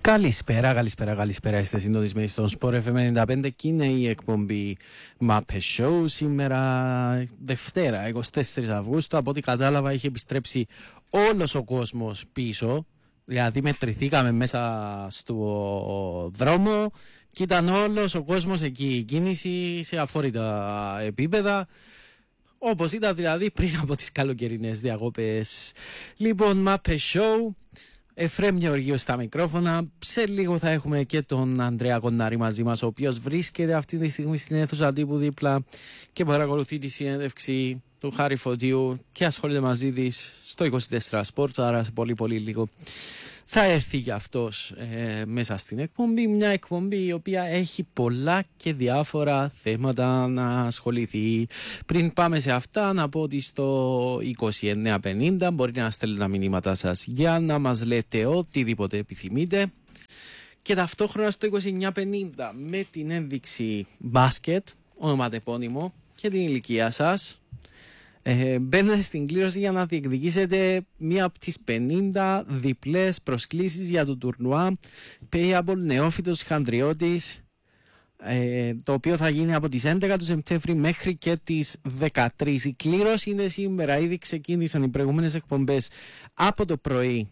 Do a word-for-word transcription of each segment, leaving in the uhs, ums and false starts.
Καλησπέρα, καλησπέρα, καλησπέρα. Είστε συντονισμένοι στον Sport εφ εμ ενενήντα πέντε και είναι η εκπομπή Muppet Show. Σήμερα Δευτέρα, εικοστή τέταρτη Αυγούστου. Από ό,τι κατάλαβα, έχει επιστρέψει όλος ο κόσμος πίσω. Δηλαδή, μετρηθήκαμε μέσα στο δρόμο και ήταν όλος ο κόσμος εκεί. Η κίνηση σε αφόρητα επίπεδα. Όπως ήταν δηλαδή πριν από τις καλοκαιρινές διακοπές. Λοιπόν, Muppet Show. Εφραίμ Γεωργίου στα μικρόφωνα. Σε λίγο θα έχουμε και τον Ανδρέα Κοντάρη μαζί μας, ο οποίος βρίσκεται αυτή τη στιγμή στην αίθουσα τύπου δίπλα και παρακολουθεί τη συνέντευξη του Χάρη Φωτίου και ασχολείται μαζί της στο είκοσι τέσσερα Sports, άρα σε πολύ πολύ λίγο θα έρθει και αυτός ε, μέσα στην εκπομπή. Μια εκπομπή η οποία έχει πολλά και διάφορα θέματα να ασχοληθεί. Πριν πάμε σε αυτά, να πω ότι στο είκοσι εννέα πενήντα μπορείτε να στέλνετε τα μηνύματα σας για να μας λέτε οτιδήποτε επιθυμείτε. Και ταυτόχρονα στο είκοσι εννέα πενήντα με την ένδειξη μπάσκετ, ονοματεπώνυμο και την ηλικία σας. Ε, μπαίνετε στην κλήρωση για να διεκδικήσετε μία από τις πενήντα διπλές προσκλήσεις για το τουρνουά Payable Νεόφυτος Χανδριώτης, ε, το οποίο θα γίνει από τις έντεκα του Σεπτέμβρη μέχρι και τις δεκατρείς. Η κλήρωση είναι σήμερα, ήδη ξεκίνησαν οι προηγούμενες εκπομπές από το πρωί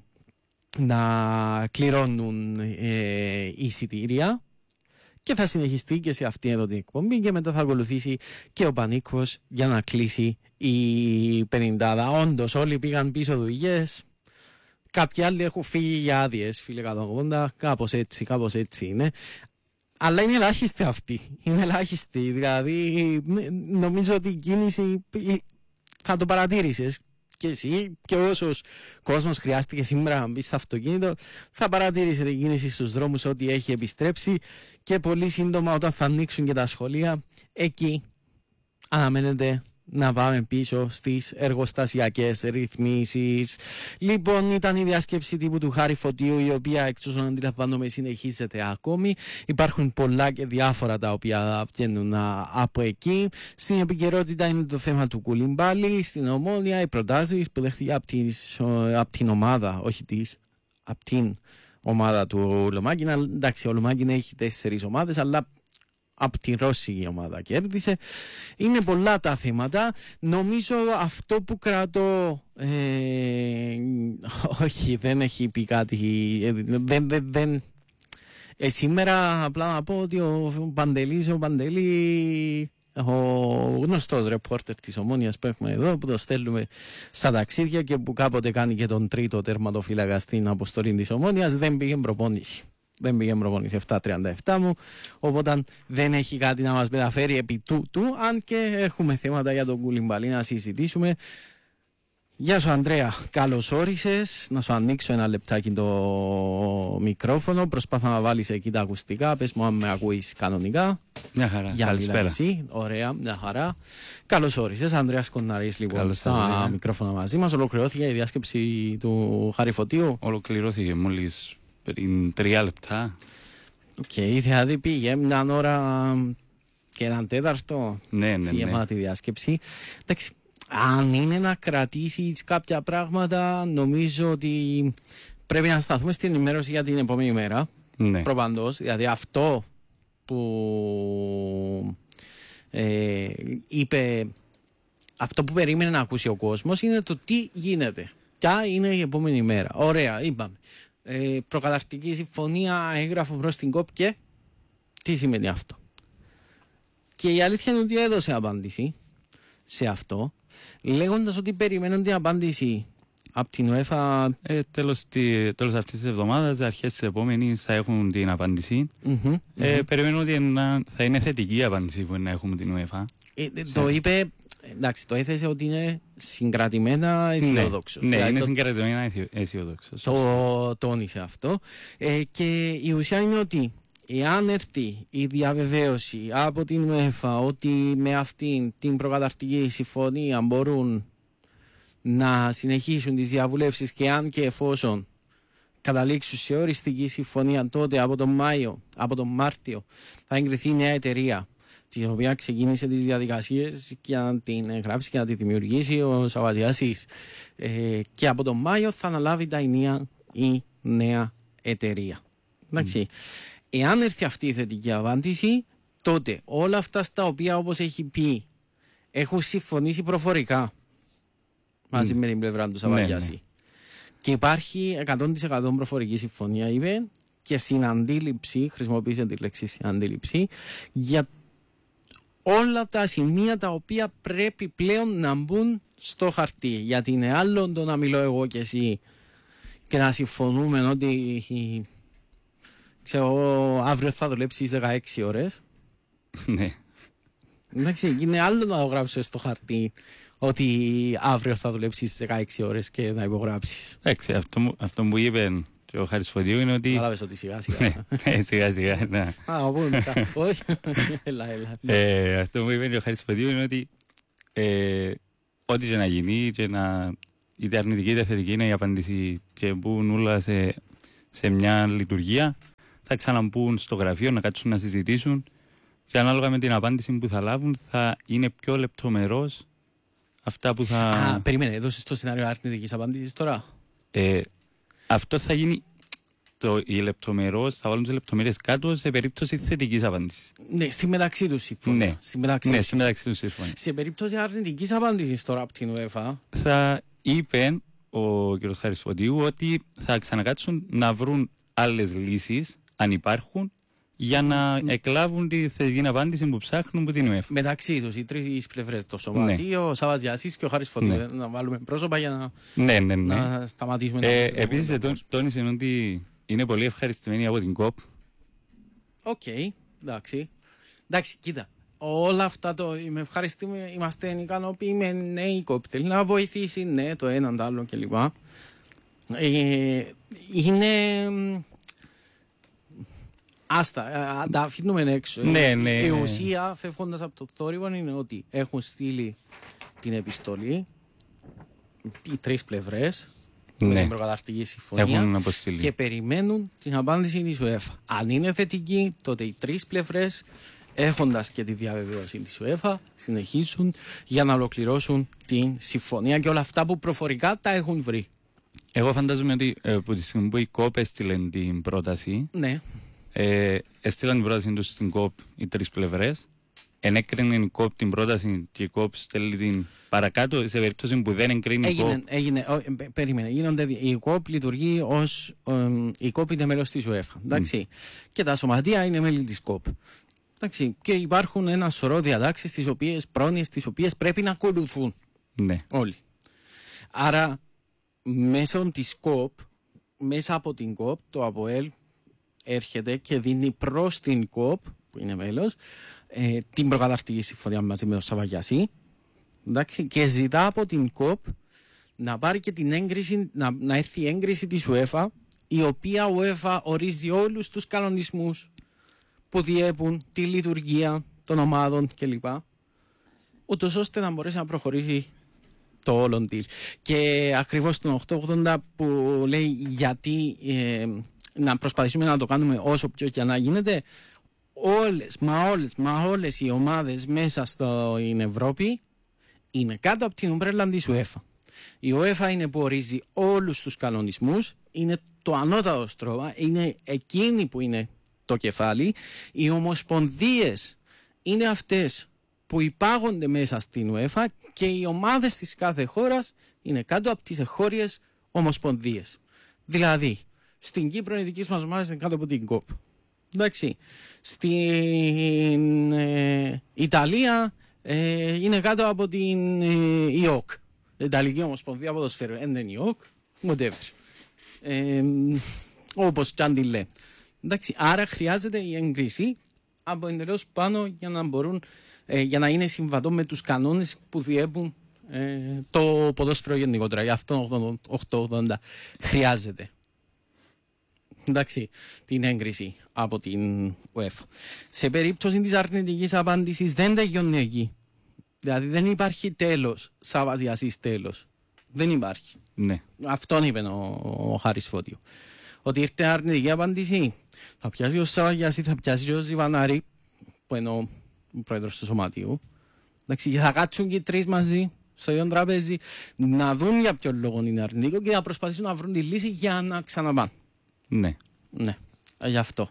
να κληρώνουν ε, εισιτήρια. Και θα συνεχιστεί και σε αυτή εδώ την εκπομπή και μετά θα ακολουθήσει και ο Πανίκος για να κλείσει η πενηντάδα. Όντως όλοι πήγαν πίσω δουλειές, κάποιοι άλλοι έχουν φύγει για άδειες, φίλε εκατόν ογδόντα, κάπως έτσι, κάπως έτσι είναι. Αλλά είναι ελάχιστοι αυτοί, είναι ελάχιστοι, δηλαδή νομίζω ότι η κίνηση θα το παρατήρησες. Και εσύ και όσος κόσμος χρειάστηκε σήμερα να μπει στο αυτοκίνητο, θα παρατηρήσετε την κίνηση στους δρόμους ότι έχει επιστρέψει και πολύ σύντομα όταν θα ανοίξουν και τα σχολεία, εκεί αναμένεται να πάμε πίσω στις εργοστασιακές ρυθμίσεις. Λοιπόν, ήταν η διάσκεψη τύπου του Χάρη Φωτίου, η οποία εξ όσων αντιλαμβάνομαι συνεχίζεται ακόμη. Υπάρχουν πολλά και διάφορα τα οποία βγαίνουν από εκεί. Στην επικαιρότητα είναι το θέμα του Κουλιμπάλη. Στην Ομόνια οι προτάσεις που δέχτηκε από, τις, από την ομάδα, όχι της, από την ομάδα του Λομάκινα. Εντάξει, ο Λομάκινα έχει τέσσερις ομάδες, αλλά από την ρώσικη ομάδα κέρδισε. Είναι πολλά τα θέματα. Νομίζω αυτό που κρατώ ε, όχι, δεν έχει πει κάτι ε, δεν, δεν, δεν. Ε, σήμερα απλά να πω ότι ο Παντελής ο Παντελή, ο γνωστός ρεπόρτερ της Ομόνιας που έχουμε εδώ, που το στέλνουμε στα ταξίδια και που κάποτε κάνει και τον τρίτο τερματοφύλακα στην αποστολή της Ομόνιας, δεν πήγε προπόνηση. Δεν πήγε προπόνηση επτά τριάντα επτά μου, οπότε δεν έχει κάτι να μας μεταφέρει επί τούτου, αν και έχουμε θέματα για τον Κουλιμπάλη να συζητήσουμε. Γεια σου Ανδρέα, καλώς όρισες. Να σου ανοίξω ένα λεπτάκι το μικρόφωνο, προσπάθα να βάλεις εκεί τα ακουστικά, πες μου αν με ακούεις κανονικά. Μια χαρά, για καλησπέρα. Εσύ. Ωραία, μια χαρά. Καλώς όρισες, Ανδρέας Κοντάρης λοιπόν. Καλώς στα ωραία. Μικρόφωνα μαζί μας. Ολοκληρώθηκε η διάσκεψη του Χάρη Φωτίου. Ολοκληρώθηκε μόλις πριν τρία λεπτά. Οκ, okay, δηλαδή πήγε μια ώρα και έναν τέταρτο. Ναι, ναι, στη γεμάτη ναι. διάσκεψη. Εντάξει, αν είναι να κρατήσεις κάποια πράγματα, νομίζω ότι πρέπει να σταθούμε στην ενημέρωση για την επόμενη μέρα. Ναι. Προπαντός, δηλαδή αυτό που ε, είπε, αυτό που περίμενε να ακούσει ο κόσμος είναι το τι γίνεται. Ποια είναι η επόμενη μέρα. Ωραία, είπαμε. Ε, προκαταρκτική συμφωνία, έγγραφο προς την ΚΟΠ και τι σημαίνει αυτό. Και η αλήθεια είναι ότι έδωσε απάντηση σε αυτό, λέγοντας ότι περιμένουν την απάντηση από την UEFA. Ε, τέλος, τη, τέλος αυτής της εβδομάδας, αρχές της επόμενης θα έχουν την απάντηση. Mm-hmm, ε, mm-hmm. Περιμένω ότι να, θα είναι θετική η απάντηση που να έχουμε την UEFA. Ε, το είπε, εντάξει, το έθεσε ότι είναι συγκρατημένα αισιοδόξο. Ναι, ναι, δηλαδή, είναι το, συγκρατημένα αισιοδόξο. Το τόνισε αυτό. Ε, και η ουσία είναι ότι εάν έρθει η διαβεβαίωση από την UEFA ότι με αυτήν την προκαταρκτική συμφωνία μπορούν να συνεχίσουν τις διαβουλεύσεις και αν και εφόσον καταλήξουν σε οριστική συμφωνία, τότε από τον Μάιο, από τον Μάρτιο θα εγκριθεί νέα εταιρεία, τη οποία ξεκίνησε τις διαδικασίες για να την εγγράψει και να τη δημιουργήσει ο Σαββατιάσης. Ε, και από τον Μάιο θα αναλάβει τα ενία η νέα εταιρεία. Εντάξει. Mm. Εάν έρθει αυτή η θετική απάντηση, τότε όλα αυτά στα οποία, όπως έχει πει, έχουν συμφωνήσει προφορικά μαζί mm. με την πλευρά του Σαββαγιάση. Ναι, ναι. Και υπάρχει εκατό τοις εκατό προφορική συμφωνία, είπε, και συναντήληψη, χρησιμοποίησε τη λέξη συναντήληψη, για όλα τα σημεία τα οποία πρέπει πλέον να μπουν στο χαρτί. Γιατί είναι άλλο το να μιλώ εγώ και εσύ και να συμφωνούμε ότι ξέρω, αύριο θα δουλέψεις δεκαέξι ώρες. Ναι. Εντάξει, είναι άλλο να το γράψεις στο χαρτί ότι αύριο θα δουλέψεις δεκαέξι ώρες και να υπογράψεις. Εντάξει, αυτό, αυτό που είπε και ο Χαρισφωτίου είναι ότι... Κατάλαβες ότι σιγά σιγά. Ναι, σιγά σιγά, ναι. Α, όπου μετά. Όχι, έλα, έλα. Αυτό που είπε ο Χαρισφωτίου είναι ότι ό,τι και να γίνει και να... είτε αρνητική είτε θετική είναι η απάντηση και μπουν όλα σε, σε μια λειτουργία, θα ξαναμπούν στο γραφείο να κάτσουν να συζητήσουν και ανάλογα με την απάντηση που θα λάβουν θα είναι πιο λεπτομερώς αυτά που θα... Α, περίμενε, έδωσες το σενάριο αρνητικής απάντησης τώρα. Ε, αυτό θα γίνει, το, οι λεπτομερώς, θα βάλουν τις λεπτομέρειες κάτω σε περίπτωση θετικής απάντησης. Ναι, στη μεταξύ τους συμφωνία. Ναι, στη μεταξύ, ναι, τους. στη μεταξύ τους συμφωνία. Σε περίπτωση αρνητικής απάντησης τώρα από την UEFA... Θα είπε ο κ. Χαρισφωτίου ότι θα ξανακάτσουν να βρουν άλλες λύσεις, αν υπάρχουν, για να mm. εκλάβουν τη θετική απάντηση που ψάχνουν από την UEFA. Μεταξύ τους, οι τρεις πλευρές, το Σωματείο, ναι. ο Σαββατιασής και ο Χαρισφωτίου. Ναι. Να βάλουμε πρόσωπα για να, ναι, ναι, ναι. να σταματήσουμε. Ε, να επίσης, τόνισε ότι είναι πολύ ευχαριστημένοι από την κοπ. Οκ, okay, εντάξει. Εντάξει, κοίτα. Όλα αυτά το είμαι ευχαριστημένοι, είμαστε ικανοποιημένοι. Ναι, η κοπ θέλει να βοηθήσει, ναι, το έναν, το άλλο κλπ. Ε, είναι. Άστα, τα αφήνουμε έξω. Ναι, ναι. Η ουσία, φεύγοντας από το θόρυβο, είναι ότι έχουν στείλει την επιστολή οι τρεις πλευρές, ναι, την προκαταρκτική συμφωνία και περιμένουν την απάντηση της UEFA. Αν είναι θετική, τότε οι τρεις πλευρές, έχοντας και τη διαβεβαίωση της UEFA, συνεχίζουν για να ολοκληρώσουν την συμφωνία και όλα αυτά που προφορικά τα έχουν βρει. Εγώ φαντάζομαι ότι ε, που τη στιγμή που η κοπ έστειλε την πρόταση, ναι. Ε, έστειλαν την πρόταση τους στην κοπ οι τρεις πλευρές. Ενέκρινε η κοπ την πρόταση και η κοπ στέλνει την παρακάτω σε περίπτωση που δεν εγκρίνει η κοπ. Έγινε, ό, περίμενε, γίνονται, η κοπ λειτουργεί ως ε, η κοπ είναι μέλος της UEFA. Εντάξει. Mm. Και τα σωματεία είναι μέλη της κοπ. Εντάξει. Και υπάρχουν ένα σωρό διατάξεις, τις οποίες, πρόνοιες, τις οποίες πρέπει να ακολουθούν. Ναι. Όλοι. Άρα, μέσω της κοπ, μέσα από την κοπ, το ΑΠΟΕΛ έρχεται και δίνει προς την κοπ, που είναι μέλος, ε, την προκαταρκτική συμφωνία μαζί με τον Σαββαγιάση, εντάξει, και ζητά από την κοπ να πάρει και την έγκριση, να, να έρθει η έγκριση της UEFA, η οποία UEFA ορίζει όλους τους κανονισμούς που διέπουν τη λειτουργία των ομάδων κλπ. Ούτως ώστε να μπορέσει να προχωρήσει το όλον deal. Και ακριβώς τον οκτακόσια ογδόντα που λέει γιατί ε, να προσπαθήσουμε να το κάνουμε όσο πιο και να γίνεται, όλες, μα όλες, μα όλες οι ομάδες μέσα στην Ευρώπη είναι κάτω από την ομπρέλα της UEFA. Η UEFA είναι που ορίζει όλους τους κανονισμούς, είναι το ανώτατο στρώμα, είναι εκείνη που είναι το κεφάλι. Οι ομοσπονδίες είναι αυτές που υπάγονται μέσα στην UEFA και οι ομάδες της κάθε χώρας είναι κάτω από τις εγχώριες ομοσπονδίες. Δηλαδή, στην Κύπρο οι δικές μας ομάδες είναι κάτω από την κοπ. Εντάξει. Στην ε, Ιταλία ε, είναι κάτω από την ε, ΙΟΚ. Η Ιταλική Ομοσπονδία Ποδοσφαίρου. And then ΙΟΚ, whatever. Ε, όπως κι αν τη λέει. Εντάξει. Άρα χρειάζεται η έγκριση από εντελώς πάνω για να μπορούν, ε, για να είναι συμβατό με τους κανόνες που διέπουν ε, το ποδόσφαιρο γενικότερα. Γι' αυτό οκτακόσια ογδόντα χρειάζεται. Εντάξει, την έγκριση από την UEFA. Σε περίπτωση της αρνητικής απάντησης δεν τελειώνει εκεί. Δηλαδή δεν υπάρχει τέλος, Σαββατιασής τέλος. Δεν υπάρχει. Ναι. Αυτόν είπε ο, ο Χαρισφώτιο. Ότι ήρθε αρνητική απάντηση, θα πιάσει ο Σαββατιασή, θα πιάσει ο Ζιβανάρη, που είναι ο πρόεδρος του σωματείου. Εντάξει, και θα κάτσουν και οι τρεις μαζί στο ίδιο τραπέζι να δουν για ποιο λόγο είναι αρνητικό και να προσπαθήσουν να βρουν τη λύση για να ξαναπάνε. Ναι. Ναι. Γι' αυτό.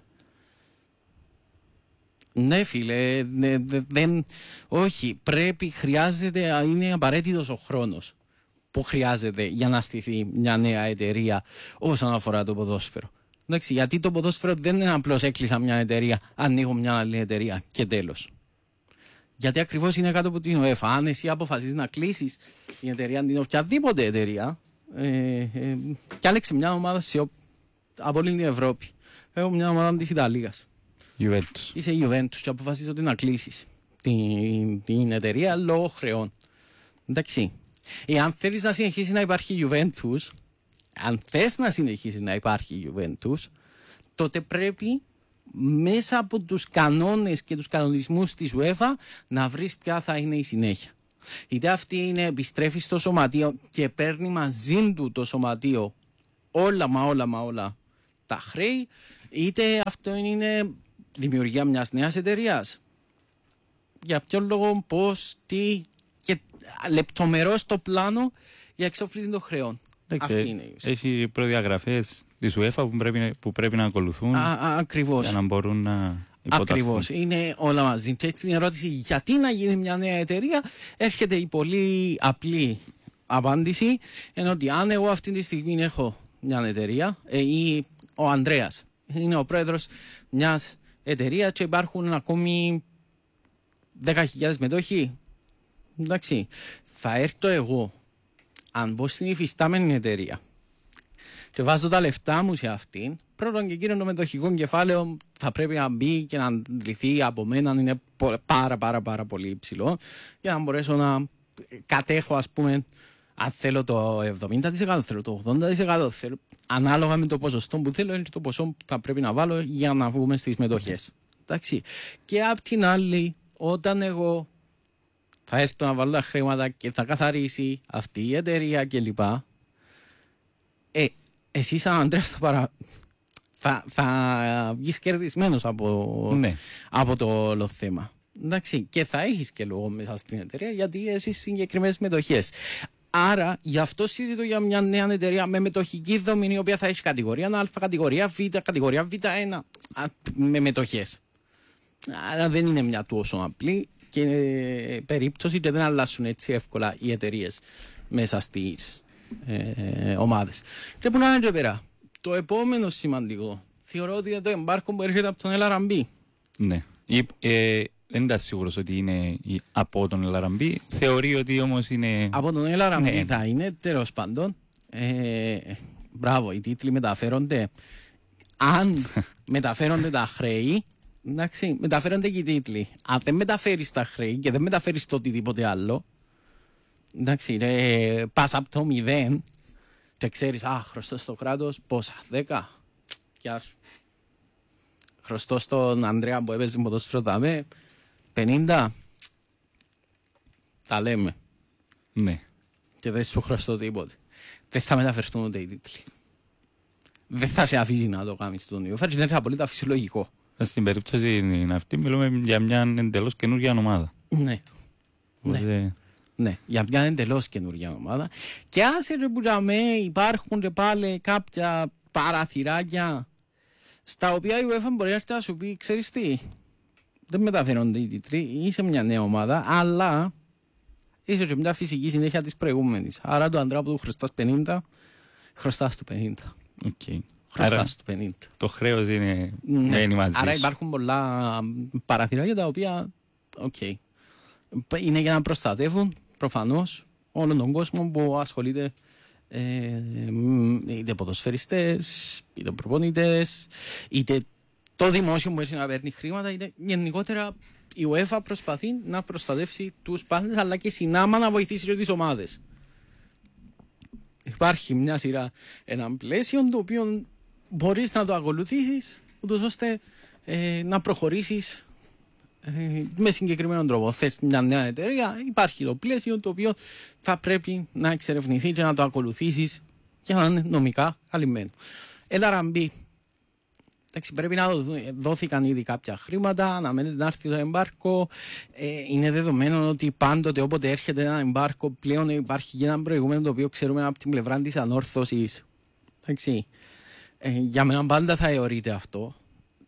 Ναι, φίλε, ναι, δεν, όχι, πρέπει, χρειάζεται, είναι απαραίτητος ο χρόνος που χρειάζεται για να στηθεί μια νέα εταιρεία όσον αφορά το ποδόσφαιρο. Εντάξει, γιατί το ποδόσφαιρο δεν είναι απλώς έκλεισα μια εταιρεία, ανοίγω μια άλλη εταιρεία και τέλος. Γιατί ακριβώς είναι κάτω από την UEFA. Αν εσύ αποφασίσεις να κλείσεις την εταιρεία, την οποιαδήποτε εταιρεία, ε, ε, και άλλαξε μια ομάδα σε, από όλη την Ευρώπη. Έχω μια ομάδα της Ιταλίας. Juventus. Είσαι Juventus και αποφασίζεις ότι να κλείσεις την, την εταιρεία λόγω χρεών. Εντάξει. Εάν θέλεις να συνεχίσει να υπάρχει Juventus, αν θες να συνεχίσει να υπάρχει Juventus, τότε πρέπει μέσα από τους κανόνες και τους κανονισμούς της UEFA να βρεις ποια θα είναι η συνέχεια. Είτε αυτή είναι επιστρέφει στο σωματείο και παίρνει μαζί του το σωματείο όλα μα όλα μα όλα τα χρέη, είτε αυτό είναι δημιουργία μιας νέας εταιρείας. Για ποιον λόγο, πώς, τι και λεπτομερώς το πλάνο για εξοφλήση των χρεών. Αυτή είναι η ουσία. Έχει προδιαγραφές της UEFA που πρέπει, που πρέπει να ακολουθούν Α, α, ακριβώς. για να μπορούν να υποταχθούν. Ακριβώς. Είναι όλα μαζί. Και έτσι την ερώτηση γιατί να γίνει μια νέα εταιρεία έρχεται η πολύ απλή απάντηση, ενώ ότι αν εγώ αυτή τη στιγμή έχω μια εταιρεία ε, ή ο Ανδρέας είναι ο πρόεδρος μιας εταιρείας και υπάρχουν ακόμη δέκα χιλιάδες μετόχοι, εντάξει, θα έρθω εγώ αν μπω στην υφιστάμενη εταιρεία και βάζω τα λεφτά μου σε αυτήν, πρώτον και κύριον το μετοχικό κεφάλαιο θα πρέπει να μπει και να αντιληφθεί από μένα, είναι πάρα πάρα πάρα πολύ υψηλό για να μπορέσω να κατέχω, ας πούμε, αν θέλω το εβδομήντα τοις εκατό, θέλω το ογδόντα τοις εκατό, θέλω, ανάλογα με το ποσοστό που θέλω είναι το ποσό που θα πρέπει να βάλω για να βγούμε στις μετοχές. Εντάξει. Και απ' την άλλη, όταν εγώ θα έρθω να βάλω τα χρήματα και θα καθαρίσει αυτή η εταιρεία κλπ. Ε, εσύ σαν Ανδρέας θα, παρα... θα, θα βγεις κερδισμένος από, ναι. από το όλο θέμα. Εντάξει. Και θα έχεις και λόγο μέσα στην εταιρεία γιατί έχεις συγκεκριμένες μετοχές. Άρα, γι' αυτό συζητώ για μια νέα εταιρεία με μετοχική δομή η οποία θα έχει κατηγορία Α, κατηγορία Β, κατηγορία Β ένα με μετοχές. Άρα δεν είναι μια τόσο απλή και ε, περίπτωση και δεν αλλάσουν έτσι εύκολα οι εταιρείες μέσα στις ε, ομάδες. Και που να είναι και πέρα. Το επόμενο σημαντικό θεωρώ ότι είναι το εμπάρκο που έρχεται από τον Ελ Αρ Μπι. Ναι. Η, ε, δεν ήταν σίγουρος ότι είναι από τον Ελ Αρ Μπι. Θεωρεί ότι όμως είναι... Από τον Ελ Αρ Μπι ναι. θα είναι, τέλος πάντων. Ε, μπράβο, οι τίτλοι μεταφέρονται. Αν μεταφέρονται τα χρέη, εντάξει, μεταφέρονται και οι τίτλοι. Αν δεν μεταφέρεις τα χρέη και δεν μεταφέρεις το οτιδήποτε άλλο, εντάξει, ρε, πας από το μηδέν και ξέρεις, α, χρωστώ στο κράτος πόσα, δέκα. Γεια σου. Χρωστώ στον Ανδρέα που έπαιζε ποδόσφαιρο δαμέ, πενήντα. Τα λέμε. Ναι. Και δεν σου χρωστώ τίποτε. Δεν θα μεταφερθούν ούτε οι τίτλοι. Δεν θα σε αφήσει να το κάνεις στον ιό. Φέρεις, δεν είναι απολύτως φυσιολογικό. Στην περίπτωση αυτή μιλούμε για μια εντελώς καινούργια ομάδα. Ναι. Οπότε... ναι. Ναι, για μια εντελώς καινούργια ομάδα. Και άσε ρε που για με υπάρχουν και πάλι κάποια παραθυράκια στα οποία η UEFA μπορεί να σου πει, ξέρεις τι, δεν μεταφέρονται οι τίτλοι, είσαι μια νέα ομάδα, αλλά είσαι και μια φυσική συνέχεια της προηγούμενης. Άρα το Ανδρέα που του χρωστάς πενήντα, χρωστάς του πενήντα. Okay. Άρα του πενήντα. Το χρέος είναι, ναι. είναι μαζί. Άρα υπάρχουν πολλά παραθυράκια τα οποία okay, είναι για να προστατεύουν προφανώς όλον τον κόσμο που ασχολείται, ε, είτε ποδοσφαιριστές, είτε προπονητές, είτε το δημόσιο που έχει να παίρνει χρήματα, είτε γενικότερα η UEFA προσπαθεί να προστατεύσει τους πάντες αλλά και συνάμα να βοηθήσει και τις ομάδες. Υπάρχει μια σειρά, ένα πλαίσιο το οποίο μπορείς να το ακολουθήσεις ούτως ώστε ε, να προχωρήσεις ε, με συγκεκριμένο τρόπο. Θες μια νέα εταιρεία, υπάρχει το πλαίσιο το οποίο θα πρέπει να εξερευνηθεί και να το ακολουθήσεις για να είναι νομικά καλυμμένο. Ελ Αρ Μπι. Εντάξει, πρέπει να δόθηκαν ήδη κάποια χρήματα, αναμένεται να έρθει το εμπάρκο. Ε, είναι δεδομένο ότι πάντοτε όποτε έρχεται ένα εμπάρκο πλέον υπάρχει και ένα προηγούμενο το οποίο ξέρουμε από την πλευρά της ανόρθωσης. Εντάξει. Ε, για μένα πάντα θα αιωρείται αυτό.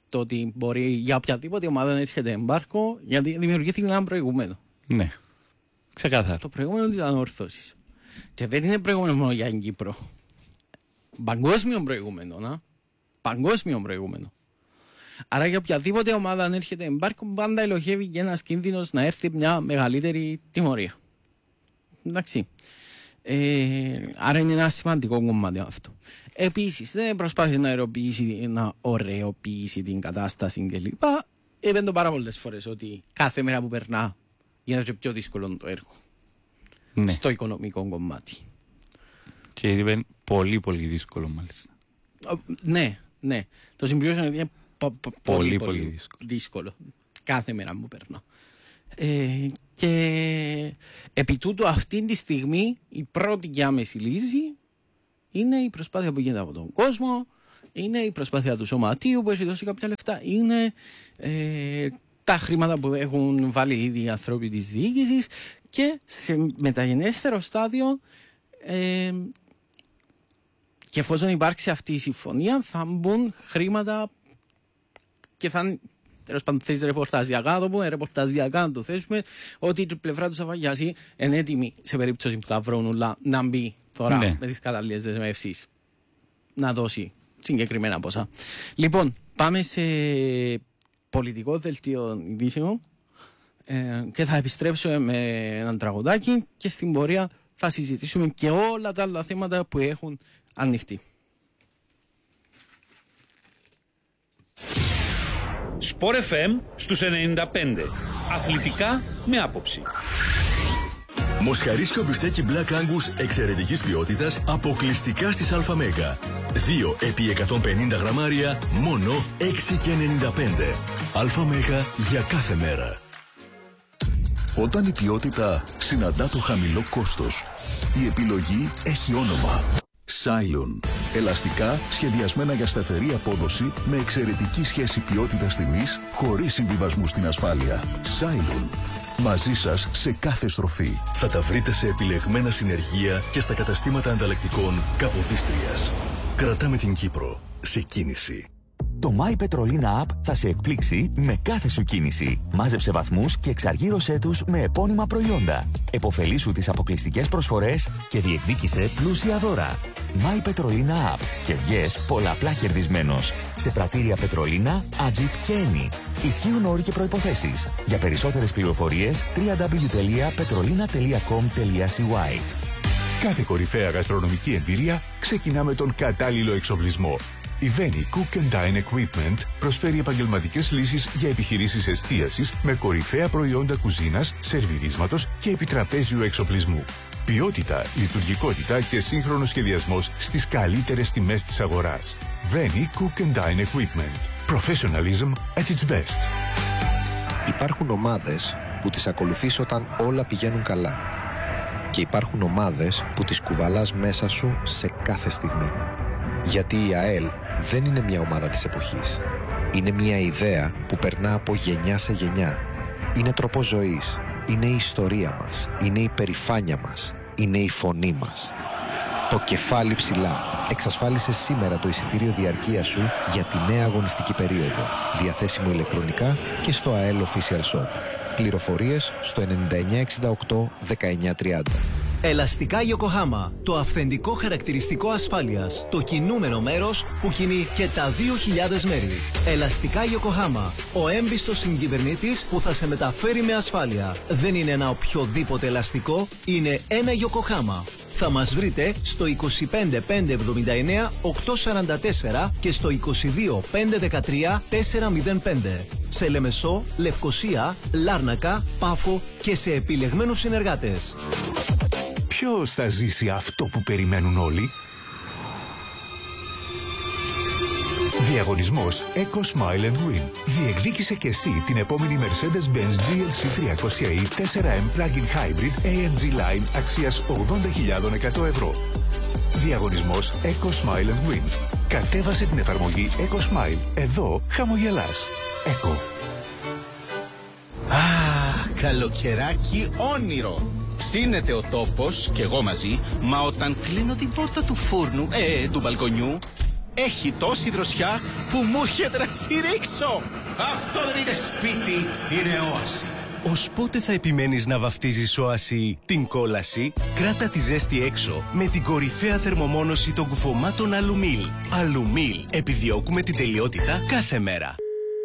το ότι μπορεί για οποιαδήποτε ομάδα να έρχεται εμπάρκο, γιατί δημιουργήθηκε ένα προηγούμενο. Ναι. Ξεκάθαρα. Το προηγούμενο της ανορθώσης. Και δεν είναι προηγούμενο μόνο για την Κύπρο. Παγκόσμιο προηγούμενο, να. Παγκόσμιο προηγούμενο. Άρα για οποιαδήποτε ομάδα αν έρχεται εμπάρκο, πάντα ελοχεύει και ένας κίνδυνος να έρθει μια μεγαλύτερη τιμωρία. Εντάξει. Ε, άρα είναι ένα σημαντικό κομμάτι αυτό. Επίσης, δεν προσπάθησε να, να ωραιοποιήσει την κατάσταση κλπ. Είπε το πάρα πολλές φορές ότι κάθε μέρα που περνά γίνεται πιο δύσκολο το έργο. Ναι. Στο οικονομικό κομμάτι. Και είπε πολύ πολύ δύσκολο μάλιστα. Ναι, ναι. Το συμπληρώσαμε είναι πο, πο, πολύ, πολύ, πολύ πολύ δύσκολο. δύσκολο. Κάθε μέρα που περνά. Ε, και επί τούτου αυτή τη στιγμή η πρώτη και άμεση λύση είναι η προσπάθεια που γίνεται από τον κόσμο, είναι η προσπάθεια του σωματείου που έχει δώσει κάποια λεφτά, είναι ε, τα χρήματα που έχουν βάλει ήδη οι άνθρωποι της διοίκησης και σε μεταγενέστερο στάδιο ε, και εφόσον υπάρξει αυτή η συμφωνία θα μπουν χρήματα και θα τέλος πάντων θέλεις ρεπορταζιακά να το πούμε, ρεπορταζιακά να το θέσουμε ότι η πλευρά του Σαββαγιάση είναι έτοιμη σε περίπτωση που τα βρουν όλα να μπει τώρα ναι. με τις κατάλληλες δεσμεύσεις να δώσει συγκεκριμένα ποσά. Λοιπόν, πάμε σε πολιτικό δελτίο ειδήσεων ε, και θα επιστρέψουμε με έναν τραγουδάκι και στην πορεία θα συζητήσουμε και όλα τα άλλα θέματα που έχουν ανοιχτεί. Σπορ εφ εμ στους ενενήντα πέντε. Αθλητικά με άποψη. Μοσχαρίσιο μπιφτέκι Black Angus εξαιρετικής ποιότητας αποκλειστικά στις ΑΜΕΓΑ. δύο επί εκατόν πενήντα γραμμάρια μόνο έξι και ενενήντα πέντε. ΑΜΕΓΑ για κάθε μέρα. Όταν η ποιότητα συναντά το χαμηλό κόστος, η επιλογή έχει όνομα. Cylon. Ελαστικά σχεδιασμένα για σταθερή απόδοση με εξαιρετική σχέση ποιότητας τιμής χωρίς συμβιβασμού στην ασφάλεια. Cylon. Μαζί σας σε κάθε στροφή. Θα τα βρείτε σε επιλεγμένα συνεργεία και στα καταστήματα ανταλλακτικών Καποδίστριας. Κρατάμε την Κύπρο σε κίνηση. Το My Petrolina App θα σε εκπλήξει με κάθε σου κίνηση. Μάζεψε βαθμούς και εξαργύρωσέ τους με επώνυμα προϊόντα. Εποφελήσου τις αποκλειστικές προσφορές και διεκδίκησε πλούσια δώρα. My Petrolina App και βγες πολλαπλά κερδισμένος. Σε πρατήρια Petrolina, Agip και Eni. Ισχύουν όροι και προϋποθέσεις. Για περισσότερες πληροφορίες double-u double-u double-u τελεία petrolina τελεία com τελεία c y. Κάθε κορυφαία γαστρονομική εμπειρία ξεκινά με τον κατάλληλο εξοπλισμό. Η Veni Cook and Dine Equipment προσφέρει επαγγελματικές λύσεις για επιχειρήσεις εστίασης με κορυφαία προϊόντα κουζίνας, σερβιρίσματος και επιτραπέζιου εξοπλισμού. Ποιότητα, λειτουργικότητα και σύγχρονος σχεδιασμός στις καλύτερες τιμές της αγοράς. Veni Cook and Dine Equipment. Professionalism at its best. Υπάρχουν ομάδες που τις ακολουθείς όταν όλα πηγαίνουν καλά. Και υπάρχουν ομάδες που τις κουβαλάς μέσα σου σε κάθε στιγμή. Γιατί η ΑΕΛ δεν είναι μια ομάδα της εποχής. Είναι μια ιδέα που περνά από γενιά σε γενιά. Είναι τρόπος ζωής. Είναι η ιστορία μας. Είναι η περηφάνεια μας. Είναι η φωνή μας. Το κεφάλι ψηλά. Εξασφάλισε σήμερα το εισιτήριο διαρκείας σου για τη νέα αγωνιστική περίοδο. Διαθέσιμο ηλεκτρονικά και στο ΑΕΛ Official Shop. Πληροφορίες στο ενενήντα εννιά εξήντα οκτώ δεκαεννιά τριάντα. Ελαστικά Yokohama. Το αυθεντικό χαρακτηριστικό ασφάλειας. Το κινούμενο μέρος που κινεί και τα δύο χιλιάδες μέρη. Ελαστικά Yokohama. Ο έμπιστος συγκυβερνήτης που θα σε μεταφέρει με ασφάλεια. Δεν είναι ένα οποιοδήποτε ελαστικό. Είναι ένα Yokohama. Θα μας βρείτε στο είκοσι πέντε πεντακόσια εβδομήντα εννέα οκτακόσια σαράντα τέσσερα και στο είκοσι δύο πεντακόσια δεκατρία τετρακόσια πέντε. Σε Λεμεσό, Λευκοσία, Λάρνακα, Πάφο και σε επιλεγμένους συνεργάτες. Ποιος θα ζήσει αυτό που περιμένουν όλοι? Διαγωνισμός Eco Smile and Win. Διεκδίκησε και εσύ την επόμενη Mercedes-Benz τζι ελ σι τριακόσια ι φορ εμ Plug-in Hybrid έι εμ τζι Line αξίας ογδόντα χιλιάδες εκατό ευρώ. Διαγωνισμός Eco Smile and Win. Κατέβασε την εφαρμογή Eco Smile. Εδώ χαμογελάς. Eco. Α, καλοκαιράκι όνειρο. Ψήνεται ο τόπος και εγώ μαζί, μα όταν κλείνω την πόρτα του φούρνου, ε, του μπαλκονιού, έχει τόση δροσιά που μου έρχεται να τσιρίξω. Αυτό δεν είναι σπίτι, είναι όαση. Ως πότε θα επιμένεις να βαφτίζεις όαση την κόλαση? Κράτα τη ζέστη έξω με την κορυφαία θερμομόνωση των κουφωμάτων Αλουμίλ. Αλουμίλ. Επιδιώκουμε την τελειότητα κάθε μέρα.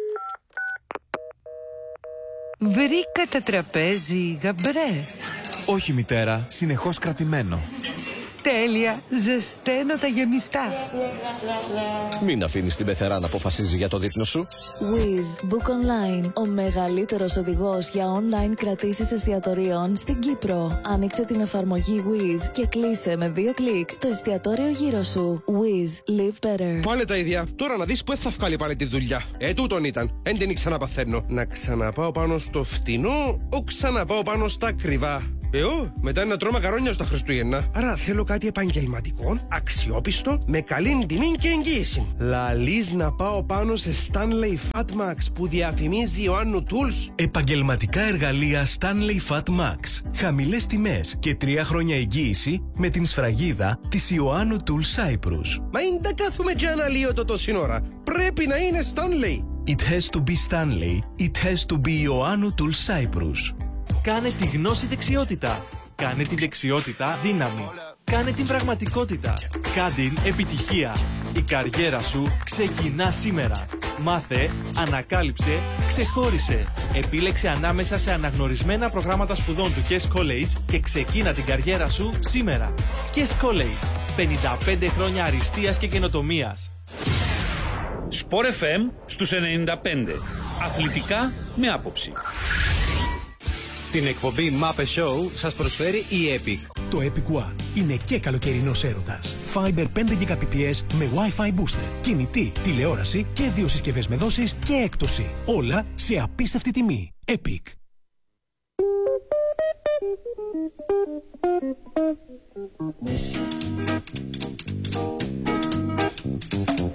Βρήκα τα τραπέζι, γαμπρέ. Όχι, μητέρα, συνεχώς κρατημένο. Τέλεια, ζεσταίνω τα γεμιστά. Μην αφήνεις την πεθερά να αποφασίζει για το δείπνο σου. Wiz Book Online, ο μεγαλύτερος οδηγός για online κρατήσεις εστιατορίων στην Κύπρο. Άνοιξε την εφαρμογή Wiz και κλείσε με δύο κλικ το εστιατόριο γύρω σου. Wiz, live better. Πάλι τα ίδια. Τώρα να δεις που θα βγάλει πάλι τη δουλειά. Ε, τούτον ήταν. Εν δεν ξαναπαθαίνω. Να ξαναπάω πάνω στο φτηνό, ο ξαναπάω πάνω στα ακριβά. Εγώ, μετά να τρώω μακαρόνια στα Χριστούγεννα. Άρα θέλω κάτι επαγγελματικό, αξιόπιστο, με καλή τιμή και εγγύηση. Λαλείς να πάω πάνω σε Stanley Fatmax που διαφημίζει ο Ιωάννου Tools. Επαγγελματικά εργαλεία Stanley Fatmax. Χαμηλές τιμές και τρία χρόνια εγγύηση με την σφραγίδα της Ιωάννου Tools Cyprus. Μα είναι τα κάθομαι και αναλύω το τόση ώρα. Πρέπει να είναι Stanley. It has to be Stanley. It has to be Ιωάννου Tools Cyprus. Κάνε τη γνώση δεξιότητα. Κάνε τη δεξιότητα δύναμη. Κάνε την πραγματικότητα. Κάντε επιτυχία. Η καριέρα σου ξεκινά σήμερα. Μάθε, ανακάλυψε, ξεχώρισε. Επίλεξε ανάμεσα σε αναγνωρισμένα προγράμματα σπουδών του Kes College και ξεκίνα την καριέρα σου σήμερα. Kes College. πενήντα πέντε χρόνια αριστείας και καινοτομίας. Sport εφ εμ στους ενενήντα πέντε. Αθλητικά με άποψη. Την εκπομπή Muppet Show σας προσφέρει η Epic. Το Epic One είναι και καλοκαιρινός έρωτας. Fiber πέντε Gbps με Wi-Fi booster, κινητή, τηλεόραση και δύο συσκευές με δόσεις και έκπτωση. Όλα σε απίστευτη τιμή. Epic.